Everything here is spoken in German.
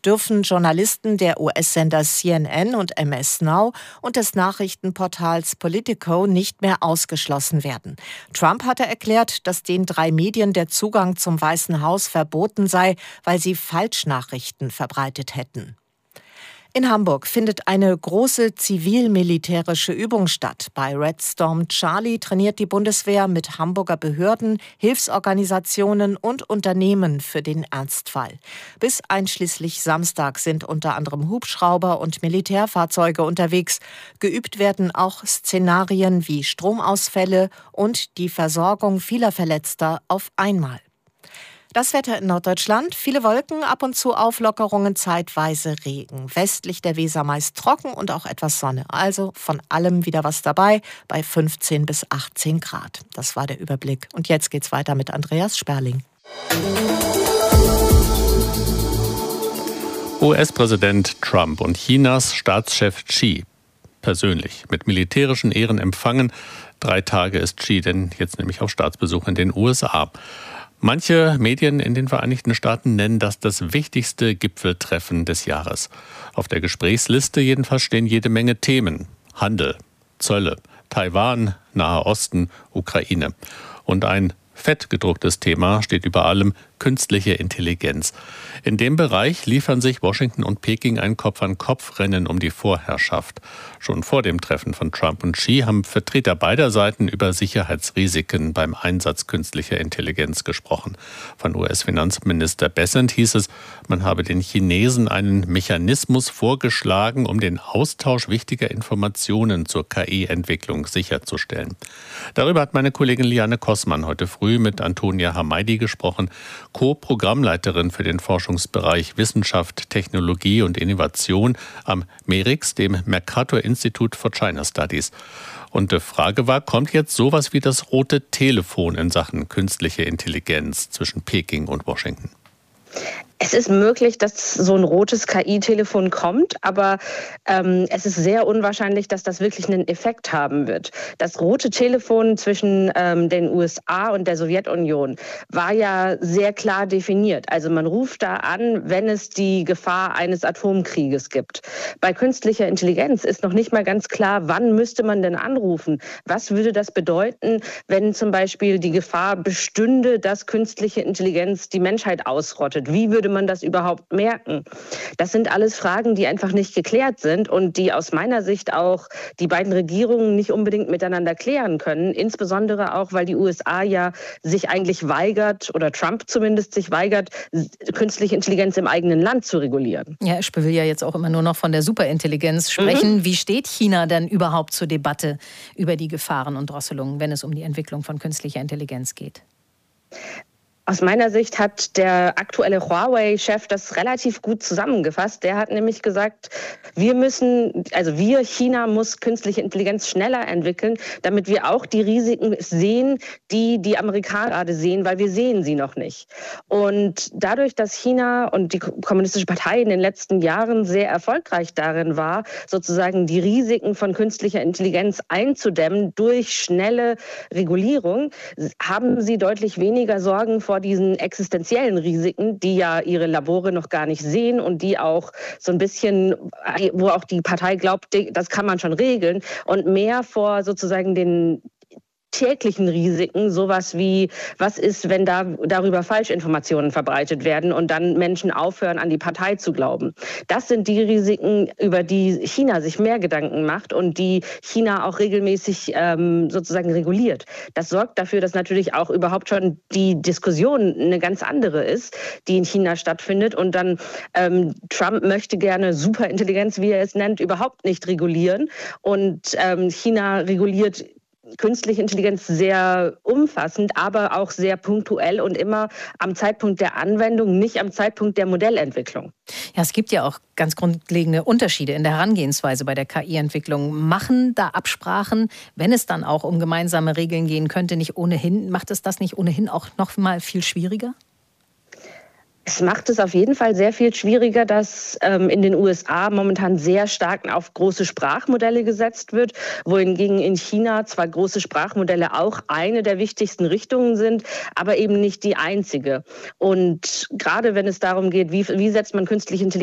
dürfen Journalisten der US-Sender CNN und MS Now und des Nachrichtenportals Politico nicht mehr ausgeschlossen werden. Trump hatte erklärt, dass den 3 Medien der Zugang zum Weißen Haus verboten sei, weil sie Falschnachrichten verbreitet hätten. In Hamburg findet eine große zivil-militärische Übung statt. Bei Red Storm Charlie trainiert die Bundeswehr mit Hamburger Behörden, Hilfsorganisationen und Unternehmen für den Ernstfall. Bis einschließlich Samstag sind unter anderem Hubschrauber und Militärfahrzeuge unterwegs. Geübt werden auch Szenarien wie Stromausfälle und die Versorgung vieler Verletzter auf einmal. Das Wetter in Norddeutschland, viele Wolken, ab und zu Auflockerungen, zeitweise Regen. Westlich der Weser meist trocken und auch etwas Sonne. Also von allem wieder was dabei, bei 15 bis 18 Grad. Das war der Überblick. Und jetzt geht's weiter mit Andreas Sperling. US-Präsident Trump und Chinas Staatschef Xi persönlich mit militärischen Ehren empfangen. 3 Tage ist Xi denn jetzt nämlich auf Staatsbesuch in den USA. Manche Medien in den Vereinigten Staaten nennen das wichtigste Gipfeltreffen des Jahres. Auf der Gesprächsliste jedenfalls stehen jede Menge Themen. Handel, Zölle, Taiwan, Nahe Osten, Ukraine. Und ein fett gedrucktes Thema steht über allem: künstliche Intelligenz. In dem Bereich liefern sich Washington und Peking ein Kopf-an-Kopf-Rennen um die Vorherrschaft. Schon vor dem Treffen von Trump und Xi haben Vertreter beider Seiten über Sicherheitsrisiken beim Einsatz künstlicher Intelligenz gesprochen. Von US-Finanzminister Bessent hieß es, man habe den Chinesen einen Mechanismus vorgeschlagen, um den Austausch wichtiger Informationen zur KI-Entwicklung sicherzustellen. Darüber hat meine Kollegin Liane Kossmann heute früh mit Antonia Hamaidi gesprochen, Co-Programmleiterin für den Forschungsbereich Wissenschaft, Technologie und Innovation am MERIX, dem Mercator Institute for China Studies. Und die Frage war, kommt jetzt sowas wie das rote Telefon in Sachen künstliche Intelligenz zwischen Peking und Washington? Es ist möglich, dass so ein rotes KI-Telefon kommt, aber es ist sehr unwahrscheinlich, dass das wirklich einen Effekt haben wird. Das rote Telefon zwischen den USA und der Sowjetunion war ja sehr klar definiert. Also man ruft da an, wenn es die Gefahr eines Atomkrieges gibt. Bei künstlicher Intelligenz ist noch nicht mal ganz klar, wann müsste man denn anrufen? Was würde das bedeuten, wenn zum Beispiel die Gefahr bestünde, dass künstliche Intelligenz die Menschheit ausrottet? Wie würde man das überhaupt merken? Das sind alles Fragen, die einfach nicht geklärt sind und die aus meiner Sicht auch die beiden Regierungen nicht unbedingt miteinander klären können. Insbesondere auch, weil die USA ja sich eigentlich weigert, oder Trump zumindest sich weigert, künstliche Intelligenz im eigenen Land zu regulieren. Ja, ich will ja jetzt auch immer nur noch von der Superintelligenz sprechen. Wie steht China denn überhaupt zur Debatte über die Gefahren und Drosselungen, wenn es um die Entwicklung von künstlicher Intelligenz geht? Aus meiner Sicht hat der aktuelle Huawei-Chef das relativ gut zusammengefasst. Der hat nämlich gesagt, China muss künstliche Intelligenz schneller entwickeln, damit wir auch die Risiken sehen, die die Amerikaner gerade sehen, weil wir sehen sie noch nicht. Und dadurch, dass China und die Kommunistische Partei in den letzten Jahren sehr erfolgreich darin war, sozusagen die Risiken von künstlicher Intelligenz einzudämmen durch schnelle Regulierung, haben sie deutlich weniger Sorgen vor diesen existenziellen Risiken, die ja ihre Labore noch gar nicht sehen und die auch so ein bisschen, wo auch die Partei glaubt, das kann man schon regeln, und mehr vor sozusagen den täglichen Risiken, sowas wie, was ist, wenn darüber Falschinformationen verbreitet werden und dann Menschen aufhören, an die Partei zu glauben. Das sind die Risiken, über die China sich mehr Gedanken macht und die China auch regelmäßig sozusagen reguliert. Das sorgt dafür, dass natürlich auch überhaupt schon die Diskussion eine ganz andere ist, die in China stattfindet, und dann Trump möchte gerne Superintelligenz, wie er es nennt, überhaupt nicht regulieren, und China reguliert künstliche Intelligenz sehr umfassend, aber auch sehr punktuell und immer am Zeitpunkt der Anwendung, nicht am Zeitpunkt der Modellentwicklung. Ja, es gibt ja auch ganz grundlegende Unterschiede in der Herangehensweise bei der KI-Entwicklung. Machen da Absprachen, wenn es dann auch um gemeinsame Regeln gehen könnte, macht es das nicht ohnehin auch noch mal viel schwieriger? Es macht es auf jeden Fall sehr viel schwieriger, dass in den USA momentan sehr stark auf große Sprachmodelle gesetzt wird, wohingegen in China zwar große Sprachmodelle auch eine der wichtigsten Richtungen sind, aber eben nicht die einzige. Und gerade wenn es darum geht, wie setzt man künstliche Intelligenz